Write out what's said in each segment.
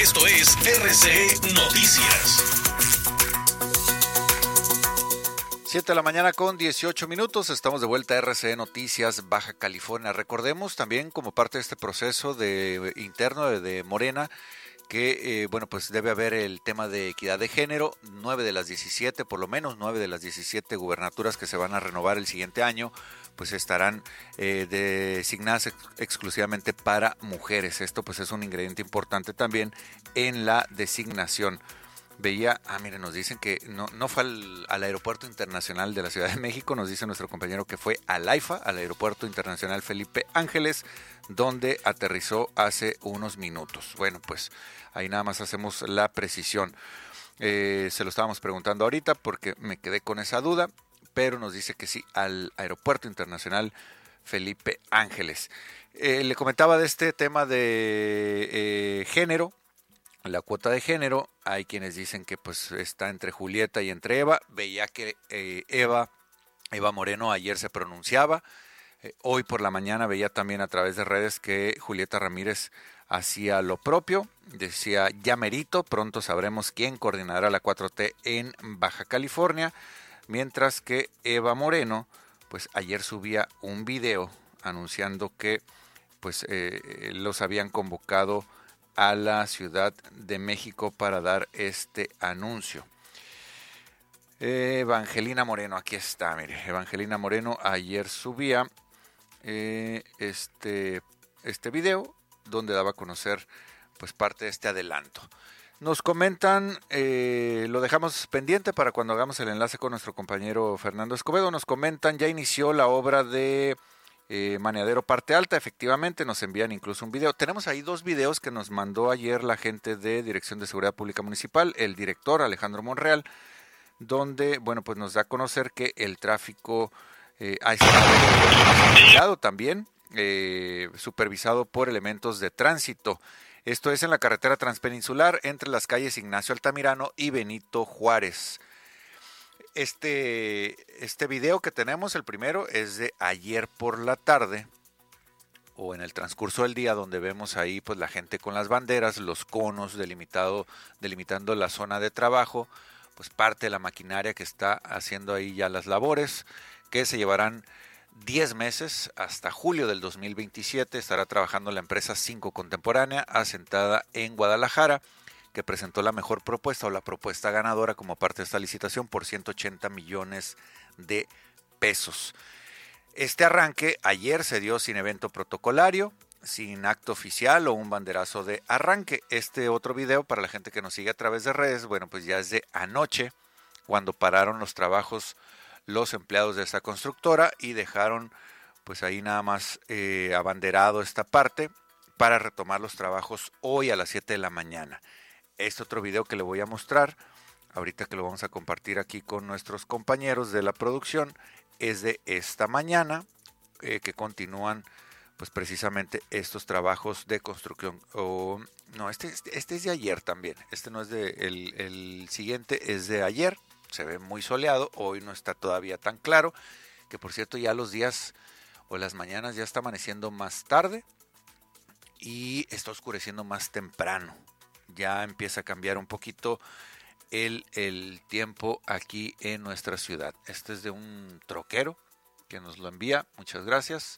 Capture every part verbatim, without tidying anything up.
Esto es R C E Noticias. siete de la mañana con dieciocho minutos, estamos de vuelta a R C E Noticias Baja California. Recordemos también, como parte de este proceso de interno de, de Morena, que eh, bueno, pues debe haber el tema de equidad de género. Nueve de las diecisiete, por lo menos nueve de las diecisiete gubernaturas que se van a renovar el siguiente año, pues estarán eh, designadas ex- exclusivamente para mujeres. Esto pues es un ingrediente importante también en la designación. Veía, ah, miren, nos dicen que no, no fue al, al Aeropuerto Internacional de la Ciudad de México, nos dice nuestro compañero que fue al AIFA, al Aeropuerto Internacional Felipe Ángeles, donde aterrizó hace unos minutos. Bueno, pues ahí nada más hacemos la precisión. Eh, se lo estábamos preguntando ahorita porque me quedé con esa duda, pero nos dice que sí, al Aeropuerto Internacional Felipe Ángeles. Eh, le comentaba de este tema de eh, género. La cuota de género, hay quienes dicen que pues está entre Julieta y entre Eva. Veía que eh, Eva, Eva Moreno ayer se pronunciaba. Eh, hoy por la mañana veía también a través de redes que Julieta Ramírez hacía lo propio. Decía, ya merito, pronto sabremos quién coordinará la cuatro T en Baja California. Mientras que Eva Moreno, pues ayer subía un video anunciando que pues eh, los habían convocado a la Ciudad de México para dar este anuncio. Evangelina Moreno, aquí está, mire, Evangelina Moreno ayer subía eh, este, este video donde daba a conocer pues parte de este adelanto. Nos comentan, eh, lo dejamos pendiente para cuando hagamos el enlace con nuestro compañero Fernando Escobedo, nos comentan, ya inició la obra de Eh, Maneadero Parte Alta. Efectivamente nos envían incluso un video. Tenemos ahí dos videos que nos mandó ayer la gente de Dirección de Seguridad Pública Municipal, el director Alejandro Monreal, donde bueno pues nos da a conocer que el tráfico eh, ha estado también eh, supervisado por elementos de tránsito. Esto es en la carretera transpeninsular entre las calles Ignacio Altamirano y Benito Juárez. Este, este video que tenemos, el primero, es de ayer por la tarde o en el transcurso del día, donde vemos ahí pues la gente con las banderas, los conos delimitado, delimitando la zona de trabajo, pues parte de la maquinaria que está haciendo ahí ya las labores, que se llevarán diez meses, hasta julio del dos mil veintisiete, estará trabajando la empresa Cinco Contemporánea, asentada en Guadalajara, que presentó la mejor propuesta o la propuesta ganadora como parte de esta licitación por ciento ochenta millones de pesos. Este arranque ayer se dio sin evento protocolario, sin acto oficial o un banderazo de arranque. Este otro video, para la gente que nos sigue a través de redes, bueno, pues ya es de anoche, cuando pararon los trabajos los empleados de esta constructora y dejaron pues ahí nada más eh, abanderado esta parte para retomar los trabajos hoy a las siete de la mañana. Este otro video que le voy a mostrar, ahorita que lo vamos a compartir aquí con nuestros compañeros de la producción, es de esta mañana, eh, que continúan pues precisamente estos trabajos de construcción. Oh, no, este, este es de ayer también, este no es de, el, el siguiente es de ayer, se ve muy soleado, hoy no está todavía tan claro, que por cierto ya los días o las mañanas ya está amaneciendo más tarde y está oscureciendo más temprano. Ya empieza a cambiar un poquito el, el tiempo aquí en nuestra ciudad. Este es de un troquero que nos lo envía, muchas gracias.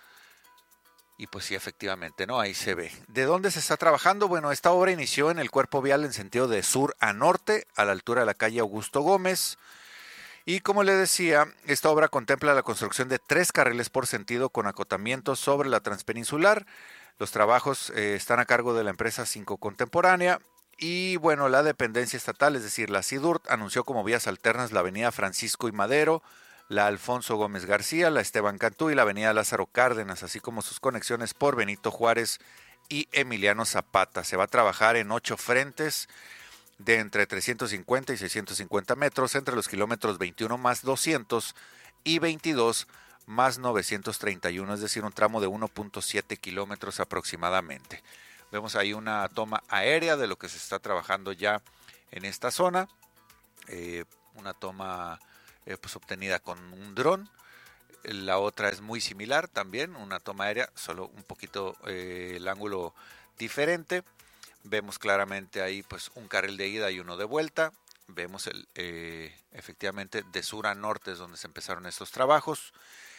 Y pues sí, efectivamente, ¿no? Ahí se ve. ¿De dónde se está trabajando? Bueno, esta obra inició en el cuerpo vial en sentido de sur a norte, a la altura de la calle Augusto Gómez. Y como le decía, esta obra contempla la construcción de tres carriles por sentido con acotamientos sobre la transpeninsular. Los trabajos eh, están a cargo de la empresa Cinco Contemporánea y bueno, la dependencia estatal, es decir, la SIDURT, anunció como vías alternas la avenida Francisco y Madero, la Alfonso Gómez García, la Esteban Cantú y la avenida Lázaro Cárdenas, así como sus conexiones por Benito Juárez y Emiliano Zapata. Se va a trabajar en ocho frentes de entre trescientos cincuenta y seiscientos cincuenta metros entre los kilómetros veintiuno más doscientos y veintidós más novecientos treinta y uno, es decir, un tramo de uno punto siete kilómetros aproximadamente. Vemos ahí una toma aérea de lo que se está trabajando ya en esta zona, eh, una toma eh, pues obtenida con un dron. La otra es muy similar también, una toma aérea, solo un poquito eh, el ángulo diferente. Vemos claramente ahí pues un carril de ida y uno de vuelta. Vemos el, eh, efectivamente de sur a norte es donde se empezaron estos trabajos.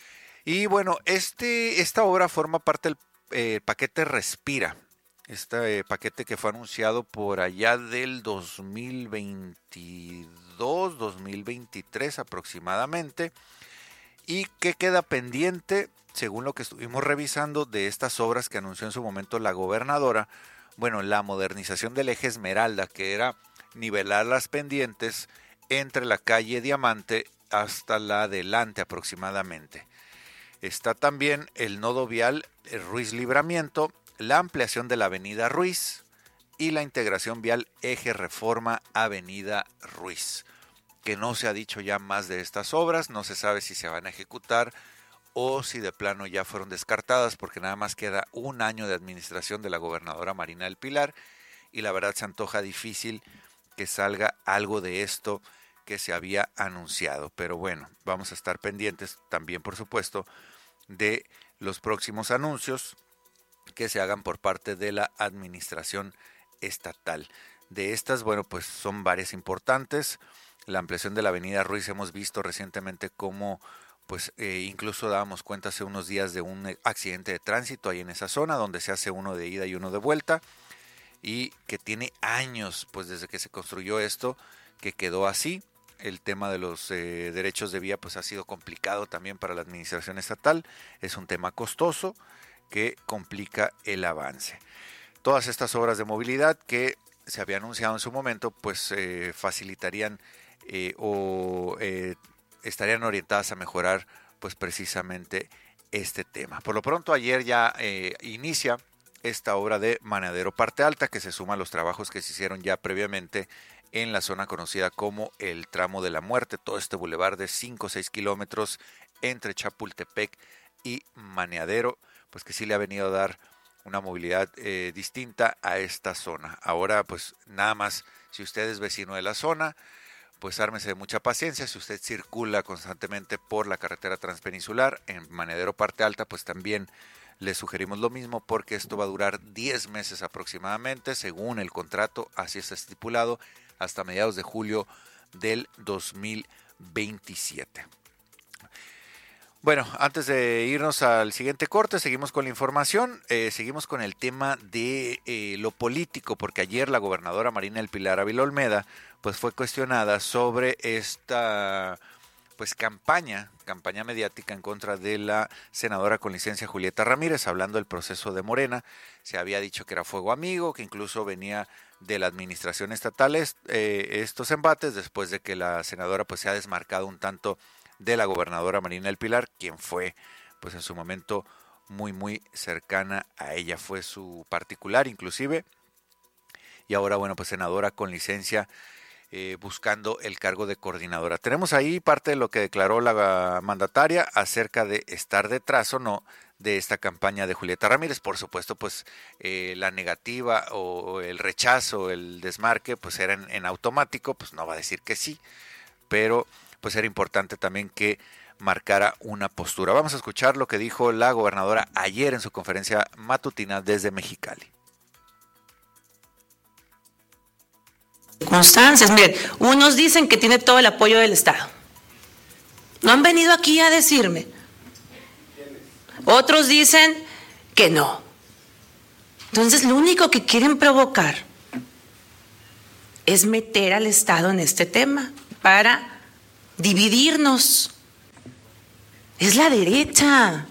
Y bueno, este, esta obra forma parte del eh, paquete Respira. Este eh, paquete que fue anunciado por allá del dos mil veintidós, dos mil veintitrés aproximadamente. Y que queda pendiente, según lo que estuvimos revisando, de estas obras que anunció en su momento la gobernadora. Bueno, la modernización del eje Esmeralda, que era nivelar las pendientes entre la calle Diamante hasta la Adelante aproximadamente. Está también el nodo vial Ruiz Libramiento, la ampliación de la avenida Ruiz y la integración vial eje Reforma Avenida Ruiz. Que no se ha dicho ya más de estas obras, no se sabe si se van a ejecutar o si de plano ya fueron descartadas, porque nada más queda un año de administración de la gobernadora Marina del Pilar y la verdad se antoja difícil que salga algo de esto que se había anunciado. Pero bueno, vamos a estar pendientes también, por supuesto, de los próximos anuncios que se hagan por parte de la administración estatal. De estas, bueno, pues son varias importantes. La ampliación de la avenida Ruiz, hemos visto recientemente cómo pues eh, incluso dábamos cuenta hace unos días de un accidente de tránsito ahí en esa zona donde se hace uno de ida y uno de vuelta y que tiene años pues desde que se construyó esto que quedó así. El tema de los eh, derechos de vía pues ha sido complicado también para la administración estatal, es un tema costoso que complica el avance. Todas estas obras de movilidad que se había anunciado en su momento pues eh, facilitarían eh, o eh, estarían orientadas a mejorar pues precisamente este tema. Por lo pronto ayer ya eh, inicia esta obra de Manadero Parte Alta que se suma a los trabajos que se hicieron ya previamente en la zona conocida como el Tramo de la Muerte, todo este bulevar de cinco o seis kilómetros entre Chapultepec y Maneadero, pues que sí le ha venido a dar una movilidad eh, distinta a esta zona. Ahora pues nada más, si usted es vecino de la zona, pues ármese de mucha paciencia. Si usted circula constantemente por la carretera transpeninsular en Manadero Parte Alta, pues también le sugerimos lo mismo porque esto va a durar diez meses aproximadamente, según el contrato, así está estipulado, hasta mediados de julio del dos mil veintisiete. Bueno, antes de irnos al siguiente corte, seguimos con la información, eh, seguimos con el tema de eh, lo político, porque ayer la gobernadora Marina del Pilar Ávila Olmeda pues fue cuestionada sobre esta pues campaña, campaña mediática en contra de la senadora con licencia Julieta Ramírez, hablando del proceso de Morena. Se había dicho que era fuego amigo, que incluso venía de la administración estatal eh, estos embates, después de que la senadora pues se ha desmarcado un tanto de la gobernadora Marina del Pilar, quien fue pues en su momento muy muy cercana a ella, fue su particular inclusive, y ahora bueno pues senadora con licencia eh, buscando el cargo de coordinadora. Tenemos ahí parte de lo que declaró la mandataria acerca de estar detrás o no de esta campaña de Julieta Ramírez. Por supuesto pues eh, la negativa o el rechazo, el desmarque pues era en, en automático, pues no va a decir que sí, pero pues era importante también que marcara una postura. Vamos a escuchar lo que dijo la gobernadora ayer en su conferencia matutina desde Mexicali. Circunstancias, miren, unos dicen que tiene todo el apoyo del Estado. No han venido aquí a decirme. Otros dicen que no. Entonces, lo único que quieren provocar es meter al Estado en este tema para dividirnos. Es la derecha.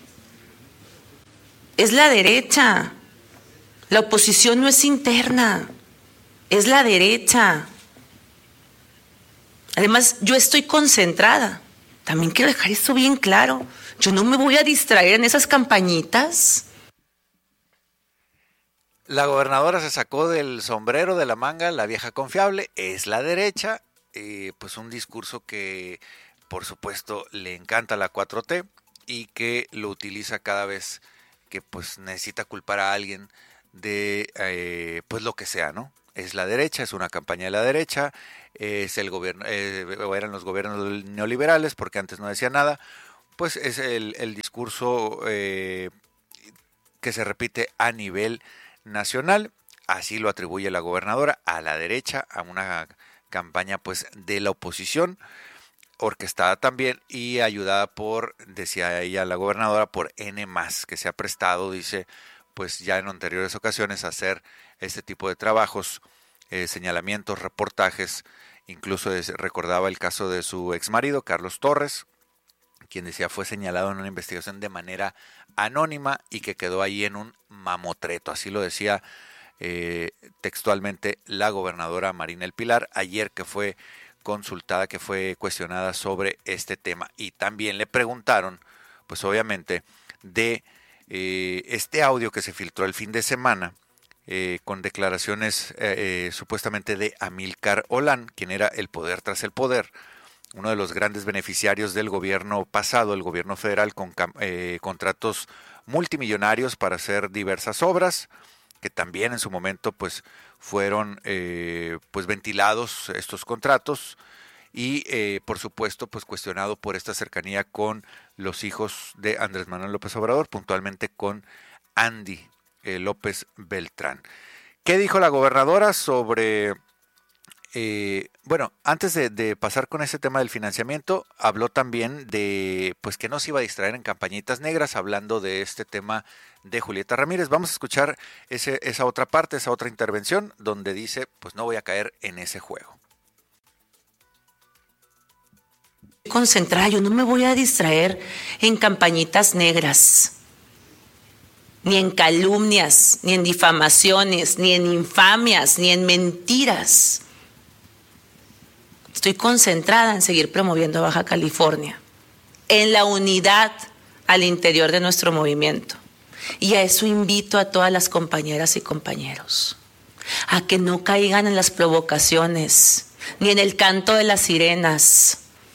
Es la derecha. La oposición no es interna. Es la derecha. Además, yo estoy concentrada. También quiero dejar esto bien claro. Yo no me voy a distraer en esas campañitas. La gobernadora se sacó del sombrero de la manga la vieja confiable. Es la derecha. Eh, pues un discurso que por supuesto le encanta a la cuatro T y que lo utiliza cada vez que pues necesita culpar a alguien de eh, pues lo que sea, ¿no? Es la derecha, es una campaña de la derecha, es el gobierno, eh, eran los gobiernos neoliberales porque antes no decía nada, pues es el, el discurso eh, que se repite a nivel nacional. así lo atribuye la gobernadora, a la derecha, a una campaña pues de la oposición, orquestada también y ayudada por, decía ella la gobernadora, por N más, que se ha prestado, dice, pues ya en anteriores ocasiones a hacer este tipo de trabajos, eh, señalamientos, reportajes. Incluso es, recordaba el caso de su exmarido, Carlos Torres, quien decía fue señalado en una investigación de manera anónima y que quedó ahí en un mamotreto. Así lo decía eh, textualmente la gobernadora Marina El Pilar ayer, que fue consultada, que fue cuestionada sobre este tema. Y también le preguntaron, pues obviamente, de eh, este audio que se filtró el fin de semana, Eh, con declaraciones eh, eh, supuestamente de Amílcar Olán, quien era el poder tras el poder, uno de los grandes beneficiarios del gobierno pasado, el gobierno federal, con eh, contratos multimillonarios para hacer diversas obras, que también en su momento pues fueron eh, pues ventilados estos contratos y eh, por supuesto pues cuestionado por esta cercanía con los hijos de Andrés Manuel López Obrador, puntualmente con Andy Eh, López Beltrán. ¿Qué dijo la gobernadora sobre, eh, bueno, antes de, de pasar con ese tema del financiamiento, habló también de, pues que no se iba a distraer en campañitas negras, hablando de este tema de Julieta Ramírez. Vamos a escuchar ese, esa otra parte, esa otra intervención, donde dice, pues no voy a caer en ese juego. Concentrada, yo no me voy a distraer en campañitas negras, ni en calumnias, ni en difamaciones, ni en infamias, ni en mentiras. Estoy concentrada en seguir promoviendo Baja California, en la unidad al interior de nuestro movimiento. Y a eso invito a todas las compañeras y compañeros, a que no caigan en las provocaciones, ni en el canto de las sirenas,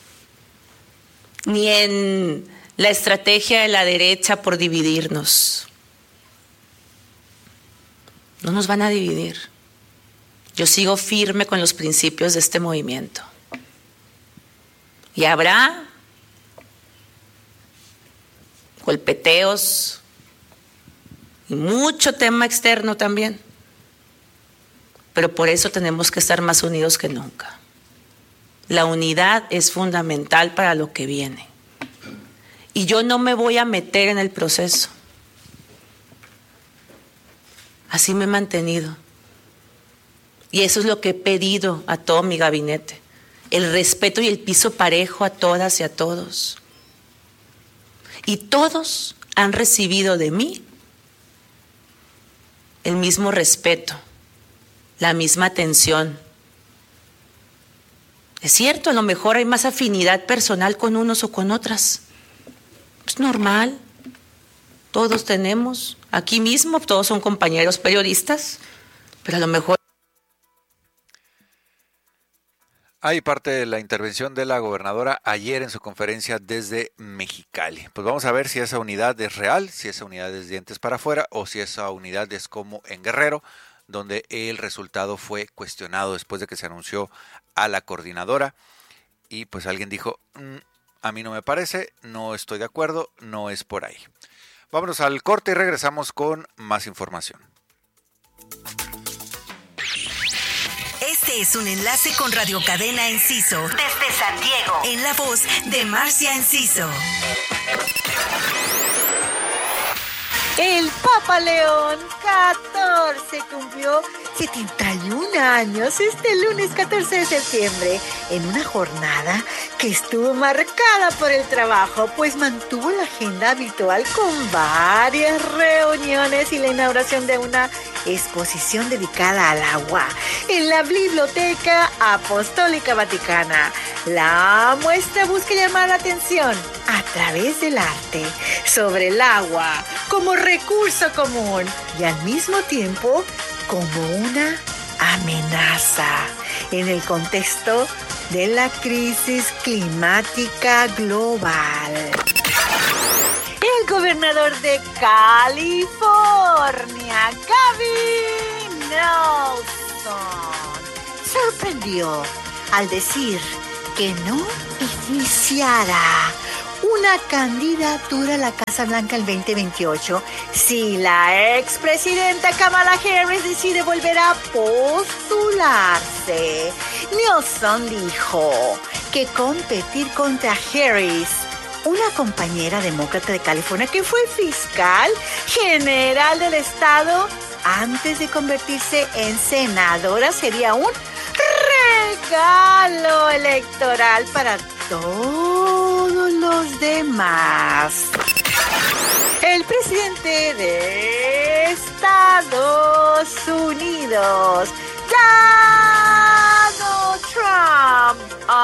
ni en la estrategia de la derecha por dividirnos. No nos van a dividir. Yo sigo firme con los principios de este movimiento. Y habrá golpeteos y mucho tema externo también. Pero por eso tenemos que estar más unidos que nunca. La unidad es fundamental para lo que viene. Y yo no me voy a meter en el proceso. Así me he mantenido. Y eso es lo que he pedido a todo mi gabinete. El respeto y el piso parejo a todas y a todos. Y todos han recibido de mí el mismo respeto, la misma atención. Es cierto, a lo mejor hay más afinidad personal con unos o con otras. Es normal. Todos tenemos, aquí mismo, todos son compañeros periodistas, pero a lo mejor... Hay parte de la intervención de la gobernadora ayer en su conferencia desde Mexicali. Pues vamos a ver si esa unidad es real, si esa unidad es dientes para afuera o si esa unidad es como en Guerrero, donde el resultado fue cuestionado después de que se anunció a la coordinadora y pues alguien dijo, mmm, a mí no me parece, no estoy de acuerdo, no es por ahí. Vámonos al corte y regresamos con más información. Este es un enlace con Radio Cadena Enciso desde San Diego, en la voz de Marcia Enciso. El Papa León catorce cumplió setenta y un años este lunes catorce de septiembre en una jornada que estuvo marcada por el trabajo, pues mantuvo la agenda habitual con varias reuniones y la inauguración de una exposición dedicada al agua en la Biblioteca Apostólica Vaticana. La muestra busca llamar la atención a través del arte sobre el agua como recurso común y al mismo tiempo como una amenaza en el contexto de la crisis climática global. El gobernador de California, Gavin Newsom, sorprendió al decir que no iniciará una candidatura a la Casa Blanca el veinte veintiocho si la expresidenta Kamala Harris decide volver a postularse. Newsom dijo que competir contra Harris, una compañera demócrata de California que fue fiscal general del estado antes de convertirse en senadora, sería un regalo electoral para todos los demás. El presidente de Estados Unidos, Donald Trump,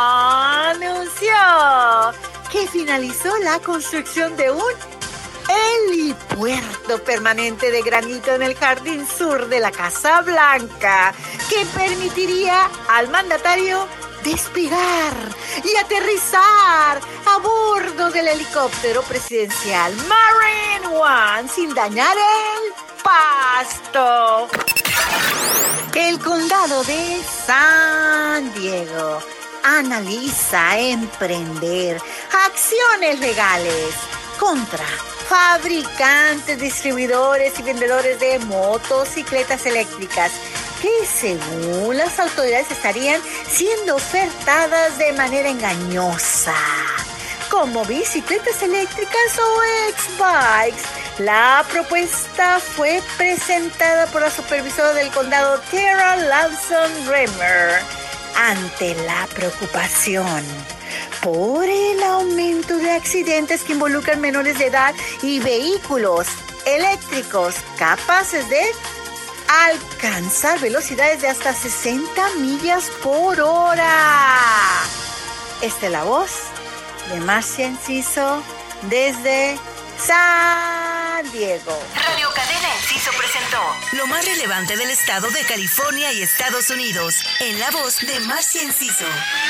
anunció que finalizó la construcción de un helipuerto permanente de granito en el jardín sur de la Casa Blanca, que permitiría al mandatario despegar y aterrizar a bordo del helicóptero presidencial Marine One sin dañar el pasto. El condado de San Diego analiza emprender acciones legales contra fabricantes, distribuidores y vendedores de motocicletas eléctricas que según las autoridades estarían siendo ofertadas de manera engañosa como bicicletas eléctricas o ex-bikes. La propuesta fue presentada por la supervisora del condado Tara Lawson Remer ante la preocupación por el aumento de accidentes que involucran menores de edad y vehículos eléctricos capaces de alcanzar velocidades de hasta sesenta millas por hora. Esta es la voz de Marcia Enciso desde San Diego. Radio Cadena Enciso presentó lo más relevante del estado de California y Estados Unidos en la voz de Marcia Enciso.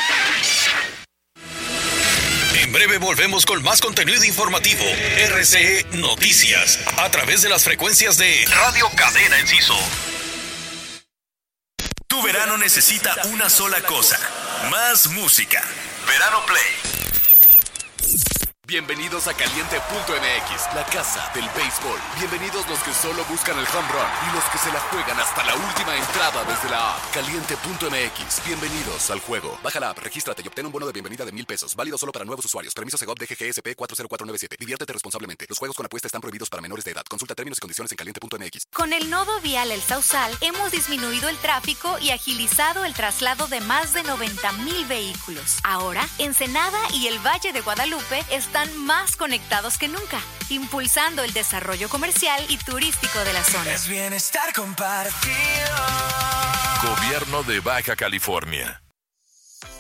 En breve volvemos con más contenido informativo. R C E Noticias, a través de las frecuencias de Radio Cadena Enciso. Tu verano necesita una sola cosa: más música. Verano Play. Bienvenidos a Caliente punto M X, la casa del béisbol. Bienvenidos los que solo buscan el home run y los que se la juegan hasta la última entrada desde la app. Caliente punto M X, bienvenidos al juego. Baja la app, regístrate y obtén un bono de bienvenida de mil pesos. Válido solo para nuevos usuarios. Permiso Segov D G G S P cuatro cero cuatro nueve siete. Diviértete responsablemente. Los juegos con apuesta están prohibidos para menores de edad. Consulta términos y condiciones en Caliente punto M X. Con el nodo vial El Sausal hemos disminuido el tráfico y agilizado el traslado de más de noventa mil vehículos. Ahora, Ensenada y el Valle de Guadalupe están más conectados que nunca, impulsando el desarrollo comercial y turístico de la zona. Es bienestar compartido. Gobierno de Baja California.